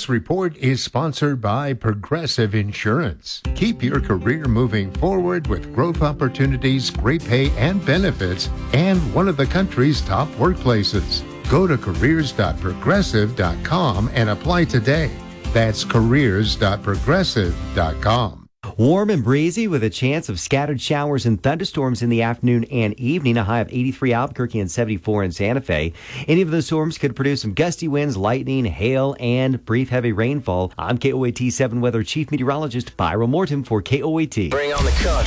This report is sponsored by Progressive Insurance. Keep your career moving forward with growth opportunities, great pay and benefits, and one of the country's top workplaces. Go to careers.progressive.com and apply today. That's careers.progressive.com. Warm and breezy with a chance of scattered showers and thunderstorms in the afternoon and evening. A high of 83 Albuquerque and 74 in Santa Fe. Any of those storms could produce some gusty winds, lightning, hail, and brief heavy rainfall. I'm KOAT 7 Weather Chief Meteorologist Byron Morton for KOAT. Bring on the country.